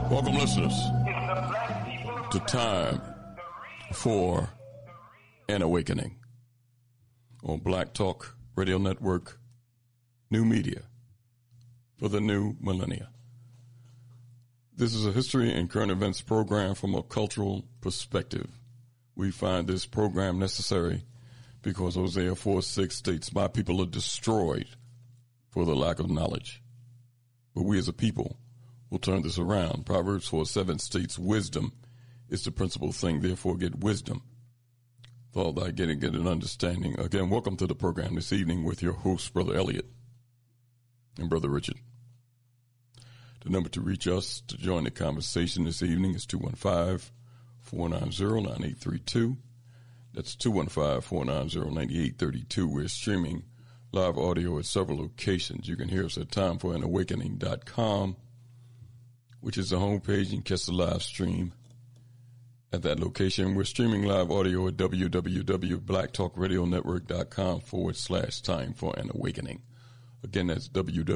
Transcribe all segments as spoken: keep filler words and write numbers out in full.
Welcome, listeners, to Time for an Awakening on Black Talk Radio Network, new media for the new millennia. This is a history and current events program from a cultural perspective. We find this program necessary because Hosea four six states, "My people are destroyed for the lack of knowledge." But we as a people will turn this around. Proverbs four seven states, "Wisdom is the principal thing, therefore get wisdom. Thought I get and get an understanding." Again, welcome to the program this evening with your host, Brother Elliot and Brother Richard. The number to reach us to join the conversation this evening is two one five, four nine zero, nine eight three two. That's two one five, four nine zero, nine eight three two. We're streaming live audio at several locations. You can hear us at time for an awakening dot com, which is the homepage. You can catch the live stream at that location. We're streaming live audio at www.blacktalkradionetwork.com forward slash time for an awakening. Again, that's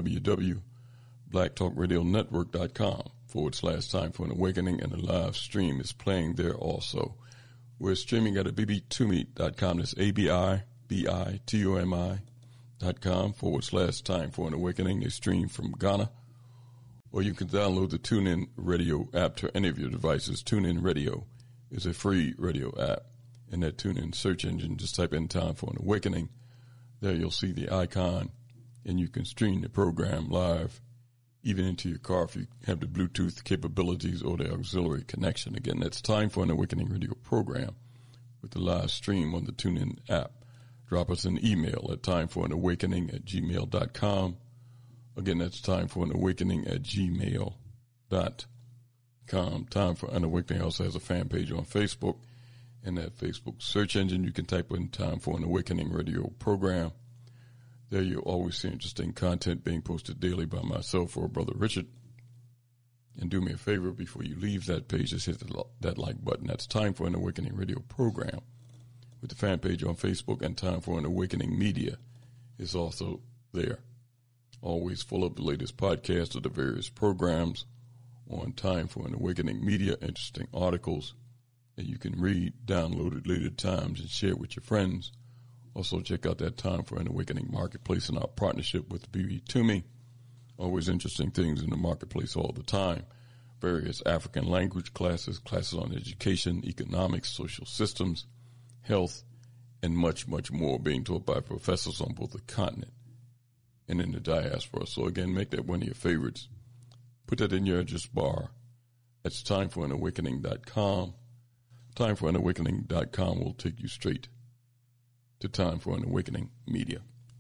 www.blacktalkradionetwork.com forward slash time for an awakening, and the live stream is playing there also. We're streaming at b b two me dot com. That's A B I B I T O M I dot com forward slash time for an awakening. They stream from Ghana. Or you can download the TuneIn Radio app to any of your devices. TuneIn Radio is a free radio app. In that TuneIn search engine, just type in Time for an Awakening. There you'll see the icon, and you can stream the program live, even into your car if you have the Bluetooth capabilities or the auxiliary connection. Again, that's Time for an Awakening radio program with the live stream on the TuneIn app. Drop us an email at timeforanawakening at gmail dot com. Again, that's time for an awakening at gmail dot com. Time for an Awakening also has a fan page on Facebook. In that Facebook search engine, you can type in Time for an Awakening radio program. There you'll always see interesting content being posted daily by myself or Brother Richard. And do me a favor before you leave that page, just hit the, that like button. That's Time for an Awakening radio program with the fan page on Facebook, and Time for an Awakening media is also there. Always full of the latest podcasts of the various programs on Time for an Awakening media, interesting articles that you can read, download at later times, and share with your friends. Also, check out that Time for an Awakening marketplace in our partnership with B B two me. Always interesting things in the marketplace all the time. Various African language classes, classes on education, economics, social systems, health, and much, much more being taught by professors on both the continent and in the diaspora. So again, make that one of your favorites. Put that in your address bar. That's time for an awakening dot com. time for an awakening dot com will take you straight to Time for an Awakening media.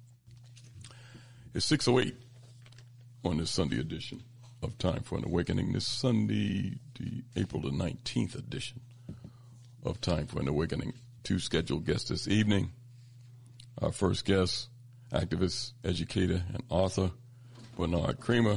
It's six oh eight on this Sunday edition of Time for an Awakening. This Sunday, the April the nineteenth edition of Time for an Awakening. Two scheduled guests this evening. Our first guest, activist, educator, and author, Bernard Creamer.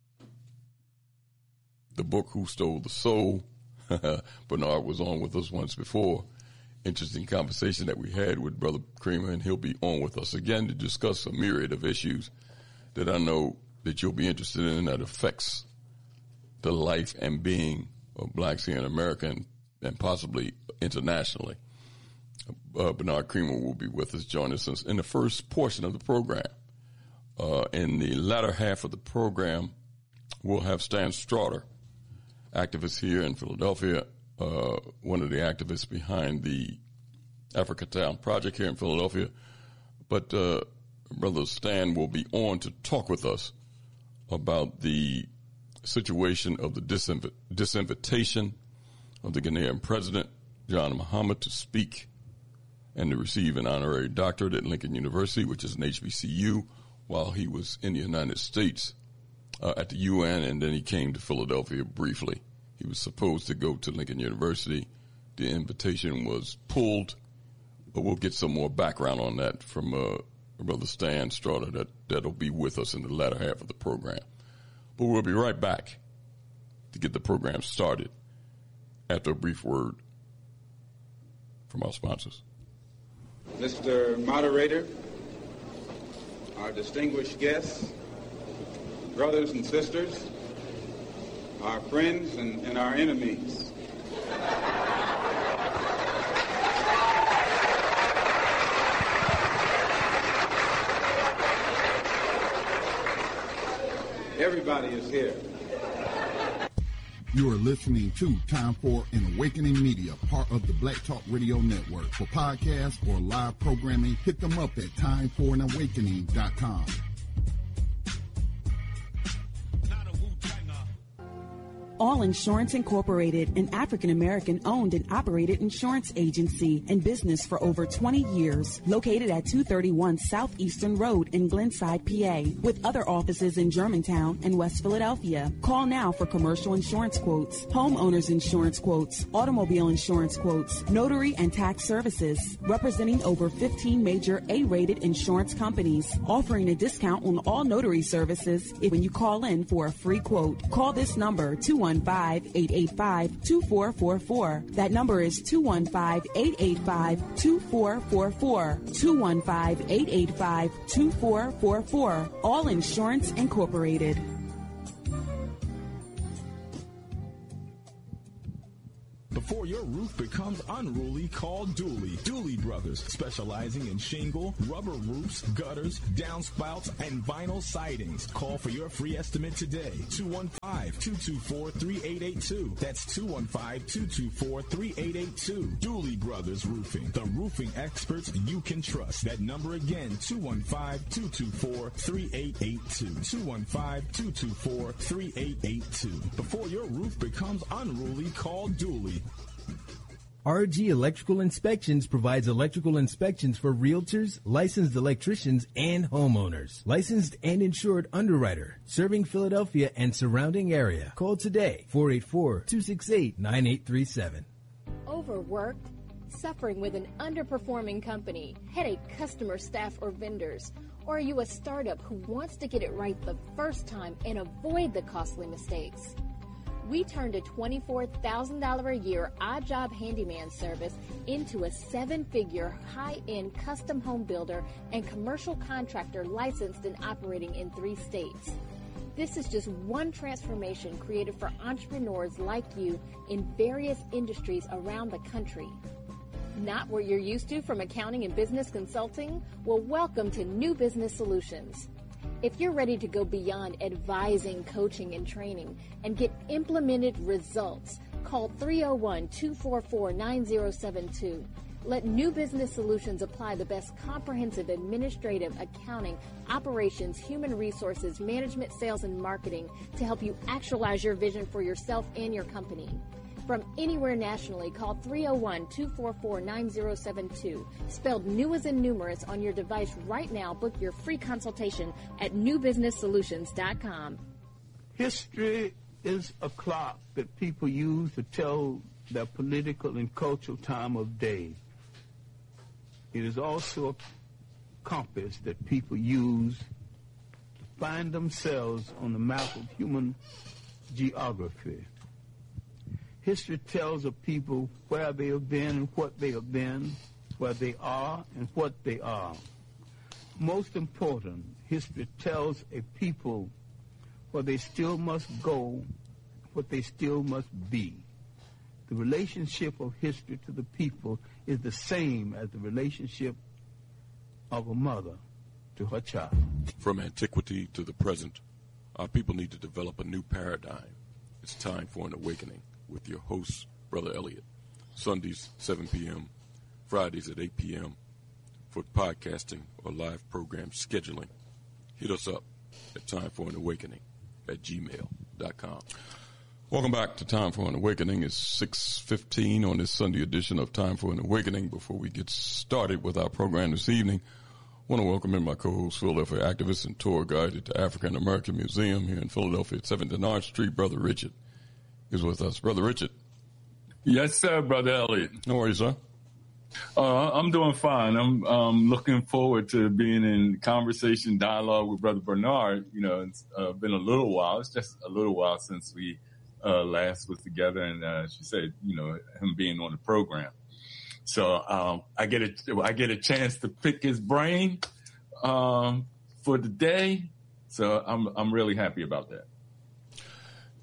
The book, Who Stole the Soul. Bernard was on with us once before. Interesting conversation that we had with Brother Creamer, and he'll be on with us again to discuss a myriad of issues that I know that you'll be interested in that affects the life and being of blacks here in America and, and possibly internationally. Uh, Bernard Creamer will be with us, join us in the first portion of the program. Uh, in the latter half of the program, we'll have Stan Straughter, activist here in Philadelphia, uh, one of the activists behind the Africatown Project here in Philadelphia. But uh, Brother Stan will be on to talk with us about the situation of the disinv- disinvitation of the Ghanaian president, John Mahama, to speak and to receive an honorary doctorate at Lincoln University, which is an H B C U, while he was in the United States uh, at the U N, and then he came to Philadelphia briefly. He was supposed to go to Lincoln University. The invitation was pulled, but we'll get some more background on that from uh, Brother Stan Straughter that, that'll be with us in the latter half of the program. But we'll be right back to get the program started after a brief word from our sponsors. Mister Moderator, our distinguished guests, brothers and sisters, our friends and, and our enemies. Everybody is here. You are listening to Time for an Awakening Media, part of the Black Talk Radio Network. For podcasts or live programming, hit them up at time for an awakening dot com. All Insurance Incorporated, an African-American owned and operated insurance agency in business for over twenty years, located at two thirty-one Southeastern Road in Glenside, P A, with other offices in Germantown and West Philadelphia. Call now for commercial insurance quotes, homeowners insurance quotes, automobile insurance quotes, notary and tax services, representing over fifteen major A-rated insurance companies, offering a discount on all notary services if when you call in for a free quote. Call this number, two one five, eight eight five, two four four four. That number is two one five, eight eight five, two four four four. two one five, eight eight five, two four four four. All Insurance Incorporated. Before your roof becomes unruly, call Dooley. Dooley Brothers, specializing in shingle, rubber roofs, gutters, downspouts, and vinyl sidings. Call for your free estimate today. two one five, two two four, three eight eight two. That's two one five, two two four, three eight eight two. Dooley Brothers Roofing, the roofing experts you can trust. That number again, two one five, two two four, three eight eight two. two one five, two two four, three eight eight two. Before your roof becomes unruly, call Dooley. R G Electrical Inspections provides electrical inspections for realtors, licensed electricians, and homeowners. Licensed and insured underwriter, serving Philadelphia and surrounding area. Call today, four eight four, two six eight, nine eight three seven. Overworked? Suffering with an underperforming company, headache customer, staff, or vendors? Or are you a startup who wants to get it right the first time and avoid the costly mistakes? We turned a twenty-four thousand dollars a year odd job handyman service into a seven-figure high-end custom home builder and commercial contractor licensed and operating in three states. This is just one transformation created for entrepreneurs like you in various industries around the country. Not what you're used to from accounting and business consulting? Well, welcome to New Business Solutions. If you're ready to go beyond advising, coaching, and training and get implemented results, call three oh one, two four four, nine oh seven two. Let New Business Solutions apply the best comprehensive administrative, accounting, operations, human resources, management, sales, and marketing to help you actualize your vision for yourself and your company. From anywhere nationally, call three oh one, two four four, nine oh seven two. Spelled new as in numerous on your device right now. Book your free consultation at new business solutions dot com. History is a clock that people use to tell their political and cultural time of day. It is also a compass that people use to find themselves on the map of human geography. History tells of people where they have been and what they have been, where they are and what they are. Most important, history tells a people where they still must go, what they still must be. The relationship of history to the people is the same as the relationship of a mother to her child. From antiquity to the present, our people need to develop a new paradigm. It's time for an awakening with your host, Brother Elliot. Sundays, seven p.m., Fridays at eight p.m. For podcasting or live program scheduling, hit us up at time for an awakening at gmail dot com. Welcome back to Time for an Awakening. It's six fifteen on this Sunday edition of Time for an Awakening. Before we get started with our program this evening, I want to welcome in my co-host, Philadelphia activist and tour guide at the African American Museum here in Philadelphia at seventh and Arch Street, Brother Richard is with us. Brother Richard. Yes, sir, Brother Elliot. How are you, sir? Uh, I'm doing fine. I'm um, looking forward to being in conversation, dialogue with Brother Bernard. You know, it's uh, been a little while. It's just a little while since we uh, last was together, and uh, she said, you know, him being on the program. So um, I get a I get a chance to pick his brain um, for the day. So I'm I'm really happy about that.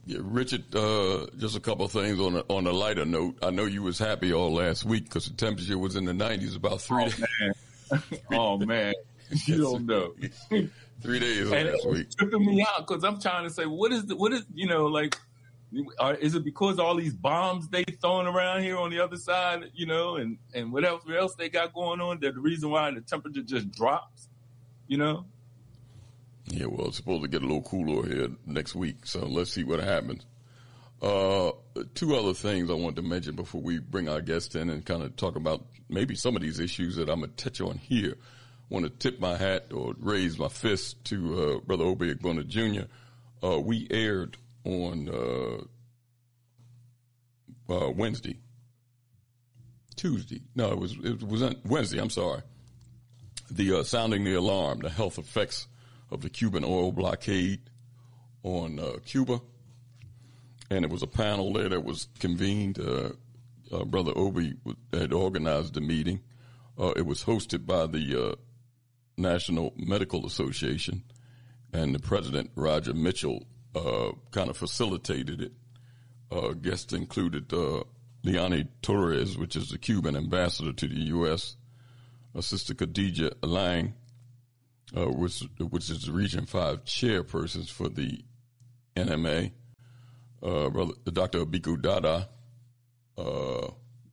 Yeah, Richard, uh, just a couple of things on a, on a lighter note. I know you was happy all last week because the temperature was in the nineties about three oh, days. Man. oh, man. You don't know. Three days and last week. It's tripping me out because I'm trying to say, what is the, what is, you know, like, are, is it because all these bombs they throwing around here on the other side, you know, and, and whatever else they got going on, that the reason why the temperature just drops, you know? Yeah, well, it's supposed to get a little cooler here next week, so let's see what happens. Uh, two other things I wanted to mention before we bring our guest in and kind of talk about maybe some of these issues that I'm going to touch on here. I want to tip my hat or raise my fist to uh, Brother Obey Agbona Junior Uh, we aired on uh, uh, Wednesday, Tuesday. No, it was it was on Wednesday. I'm sorry. The uh, sounding the alarm, the health effects of the Cuban oil blockade on uh, Cuba, and it was a panel there that was convened. Uh, uh, Brother Obi had organized the meeting. Uh, it was hosted by the uh, National Medical Association, and the president, Roger Mitchell, uh, kind of facilitated it. Uh, guests included uh, Leonie Torres, which is the Cuban ambassador to the U S, uh, Sister Khadija Lang, uh, which, which is the Region five chairpersons for the N M A, uh, brother, Doctor Abiku Dada uh,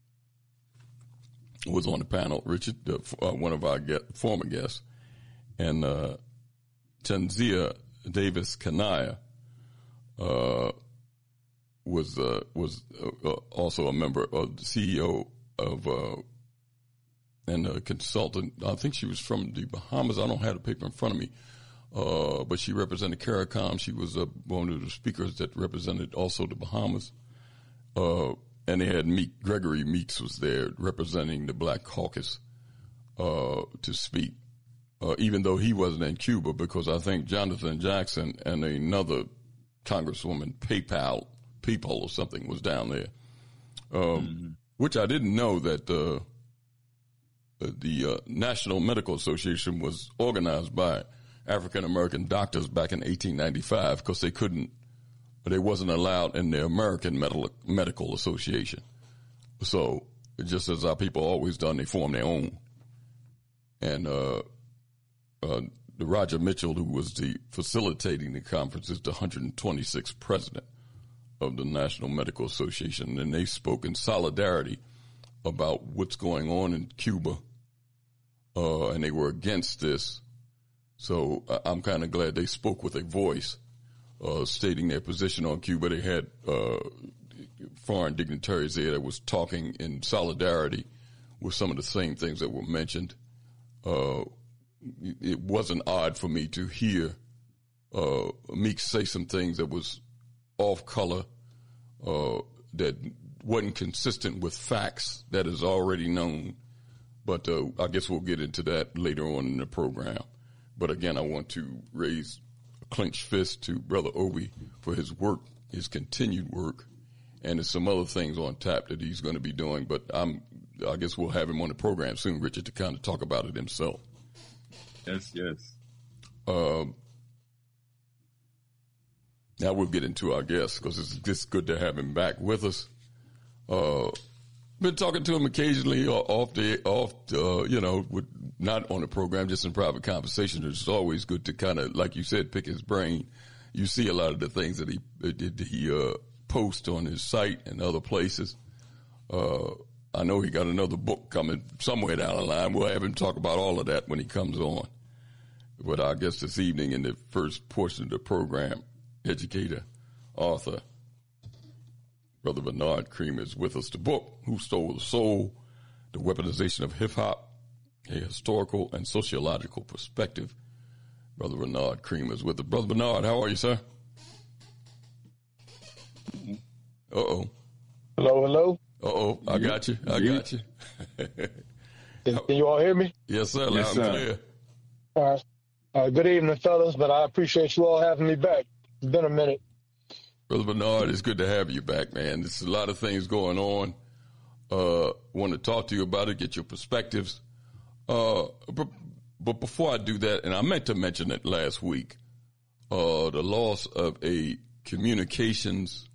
was on the panel, Richard, uh, uh, one of our get, former guests, and uh, Tanzia Davis Kanaya uh, was uh, was uh, also a member of the C E O of uh, and a consultant. I think she was from the Bahamas. I don't have the paper in front of me, uh, but she represented CARICOM. She was uh, one of the speakers that represented also the Bahamas. Uh, and they had Meek, Gregory Meeks was there representing the Black Caucus uh, to speak. Uh, even though he wasn't in Cuba, because I think Jonathan Jackson and another Congresswoman, PayPal, People or something, was down there. Um, mm-hmm. Which I didn't know that uh, the uh, National Medical Association was organized by African American doctors back in eighteen ninety-five because they couldn't, they wasn't allowed in the American Medical Medical Association. So just as our people always done, they formed their own. And uh, uh, the Roger Mitchell, who was the facilitating the conference, is the one hundred twenty-sixth president of the National Medical Association, and they spoke in solidarity about what's going on in Cuba, uh, and they were against this. So I'm kind of glad they spoke with a voice, uh, stating their position on Cuba. They had uh, foreign dignitaries there that was talking in solidarity with some of the same things that were mentioned. Uh, it wasn't odd for me to hear uh, Meek say some things that was off color, uh, that wasn't consistent with facts that is already known. But uh, I guess we'll get into that later on in the program. But again, I want to raise a clenched fist to Brother Obi for his work, his continued work, and there's some other things on tap that he's going to be doing. But I'm, I guess we'll have him on the program soon, Richard, to kind of talk about it himself. Yes, yes. Um, now we'll get into our guest because it's just good to have him back with us. Uh, been talking to him occasionally off the, off, uh, you know, with, not on the program, just in private conversation. It's always good to kind of, like you said, pick his brain. You see a lot of the things that he, that he, uh, posts on his site and other places. Uh, I know he got another book coming somewhere down the line. We'll have him talk about all of that when he comes on. But I guess this evening in the first portion of the program, educator, author, Brother Bernard Creamer is with us. The book, Who Stole the Soul? The Weaponization of Hip-Hop, a Historical and Sociological Perspective. Brother Bernard Creamer is with us. Brother Bernard, how are you, sir? Uh-oh. Hello, hello. Uh-oh, I got you. I got you. Can, can you all hear me? Yes, sir. Loud Yes, and sir. clear. All right. Uh, good evening, fellas, but I appreciate you all having me back. It's been a minute. Brother Bernard, it's good to have you back, man. There's a lot of things going on. Uh, want to talk to you about it, get your perspectives. Uh, but, but before I do that, and I meant to mention it last week, uh, the loss of a communications,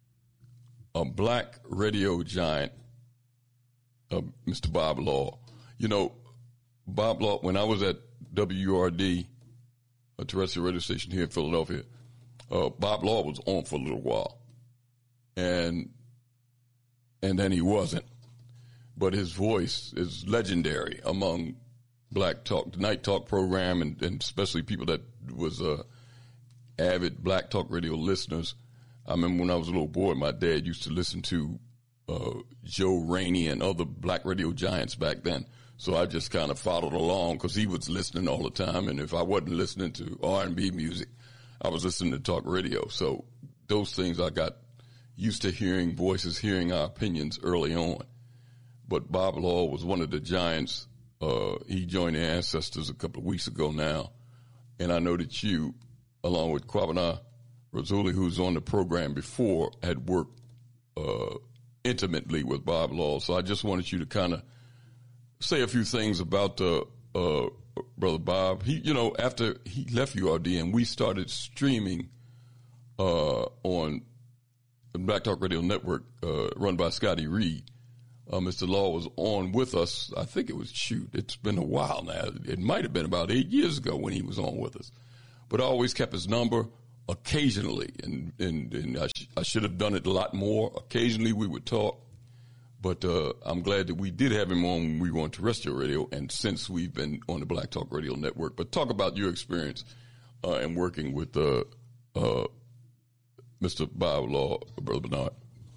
a black radio giant, uh, Mister Bob Law. You know, Bob Law, when I was at W U R D, a terrestrial radio station here in Philadelphia, uh, Bob Law was on for a little while. And and then he wasn't. But his voice is legendary among black talk, the night talk program, and, and especially people that was uh, avid black talk radio listeners. I remember when I was a little boy, my dad used to listen to uh, Joe Rainey and other black radio giants back then. So I just kind of followed along because he was listening all the time. And if I wasn't listening to R and B music, I was listening to talk radio. So those things, I got used to hearing voices, hearing our opinions early on. But Bob Law was one of the giants. Uh, he joined the Ancestors a couple of weeks ago now. And I know that you, along with Kwabena Razuli, who's on the program before, had worked uh, intimately with Bob Law. So I just wanted you to kind of say a few things about uh, uh, Brother Bob. He, you know, after he left U R D and we started streaming uh, on the Black Talk Radio Network uh, run by Scotty Reed, uh, Mister Law was on with us. I think it was, shoot, it's been a while now. It might have been about eight years ago when he was on with us. But I always kept his number occasionally, and, and, and I, sh- I should have done it a lot more. Occasionally we would talk. But uh, I'm glad that we did have him on when we were on terrestrial radio, and since we've been on the Black Talk Radio Network. But talk about your experience uh, in working with uh, uh, Mister Bob Law, Brother Bernard.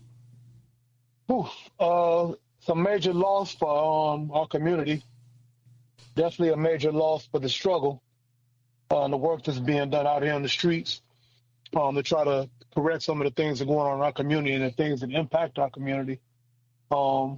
Oof, uh, it's a major loss for um, our community. Definitely a major loss for the struggle uh, and the work that's being done out here in the streets um, to try to correct some of the things that are going on in our community and the things that impact our community. Um,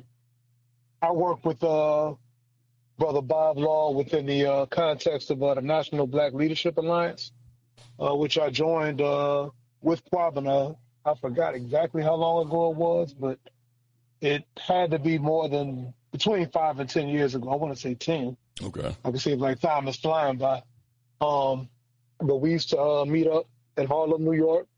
I work with uh, Brother Bob Law within the uh, context of uh, the National Black Leadership Alliance, uh, which I joined uh, with Kwabena. I forgot exactly how long ago it was, but it had to be more than between five and ten years ago. I want to say ten. Okay. I can see it like time is flying by. Um, but we used to uh, meet up in Harlem, New York,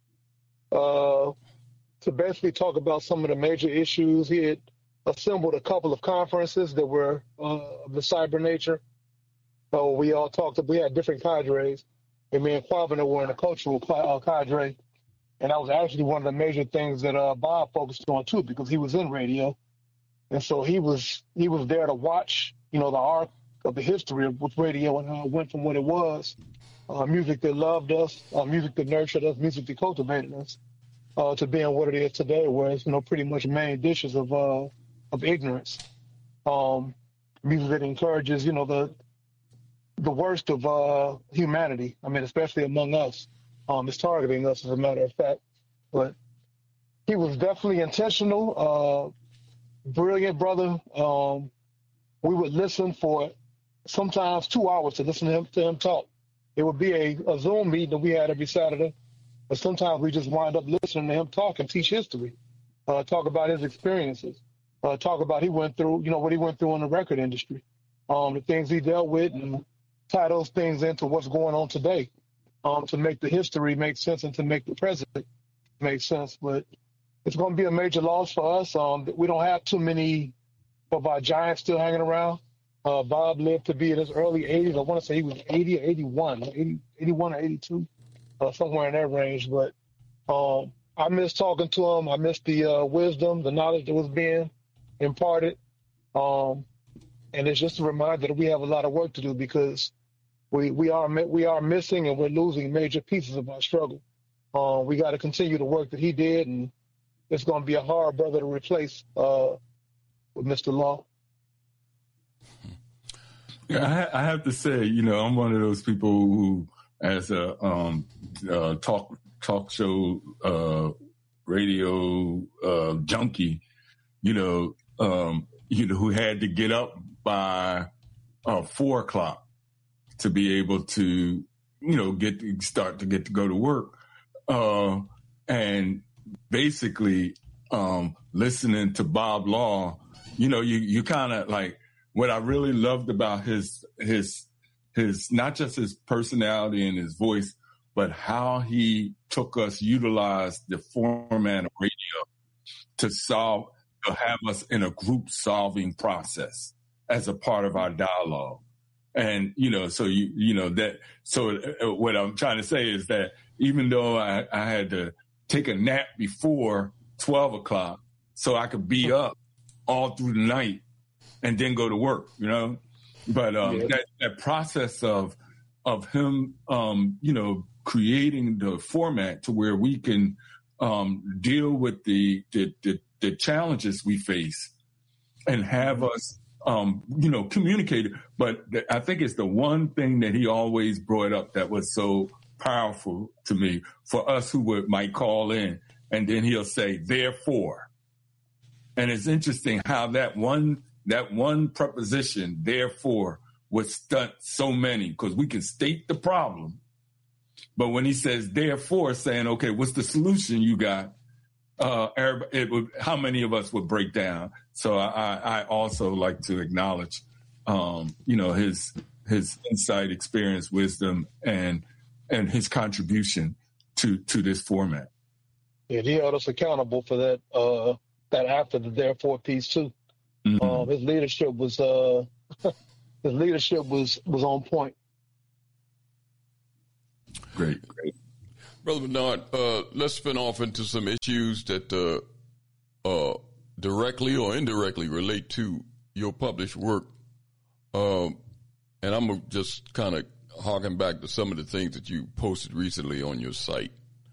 uh, to basically talk about some of the major issues. He had assembled a couple of conferences that were uh, of the cyber nature. So we all talked, we had different cadres, and me and Kwabena were in a cultural uh, cadre. And that was actually one of the major things that uh, Bob focused on too, because he was in radio. And so he was he was there to watch, you know, the arc of the history of with radio and how it went from what it was, uh, music that loved us, uh, music that nurtured us, music that cultivated us, Uh, to being what it is today, where it's, you know, pretty much main dishes of uh, of ignorance. Um, music that encourages, you know, the the worst of uh, humanity. I mean, especially among us. Um, it's targeting us, as a matter of fact. But he was definitely intentional, uh, brilliant brother. Um, we would listen for sometimes two hours to listen to him, to him talk. It would be a, a Zoom meeting that we had every Saturday. But sometimes we just wind up listening to him talk and teach history, uh, talk about his experiences, uh, talk about he went through, you know, what he went through in the record industry, um, the things he dealt with, and tie those things into what's going on today, um, to make the history make sense and to make the present make sense. But it's going to be a major loss for us. Um, we don't have too many of our giants still hanging around. Uh, Bob lived to be in his early eighties. I want to say he was eighty or eighty-one, eighty, eighty-one or eighty-two. Uh, somewhere in that range, but um, I miss talking to him. I miss the uh, wisdom, the knowledge that was being imparted, um, and it's just a reminder that we have a lot of work to do because we we are we are missing and we're losing major pieces of our struggle. Uh, we got to continue the work that he did, and it's going to be a hard brother to replace uh, with Mister Law. Yeah, I, I have to say, you know, I'm one of those people who, as a um, uh, talk talk show uh, radio uh, junkie, you know, um, you know, who had to get up by uh, four o'clock to be able to, you know, get to start to get to go to work, uh, and basically um, listening to Bob Law, you know, you you kind of like what I really loved about his his his not just his personality and his voice, but how he took us, utilized the format of radio to solve, to have us in a group solving process as a part of our dialogue. And, you know, so you, you know, that, so what I'm trying to say is that even though I, I had to take a nap before twelve o'clock so I could be up all through the night and then go to work, you know, but um, yeah. that, that process of, of him, um, you know, creating the format to where we can um, deal with the, the, the, the challenges we face and have us, um, you know, communicate. But th- I think it's the one thing that he always brought up that was so powerful to me for us who would might call in, and then he'll say, therefore. And it's interesting how that one, that one preposition, therefore, would stunt so many, because we can state the problem. But when he says, therefore, saying, okay, what's the solution you got? Uh, it would, how many of us would break down? So I, I also like to acknowledge, um, you know, his his insight, experience, wisdom, and and his contribution to to this format. Yeah, he held us accountable for that. Uh, that after the therefore piece too. Mm-hmm. Um, his leadership was uh, his leadership was was on point. Great, great. Brother Bernard, uh, let's spin off into some issues that uh, uh, directly or indirectly relate to your published work. Um, and I'm just kind of harking back to some of the things that you posted recently on your site.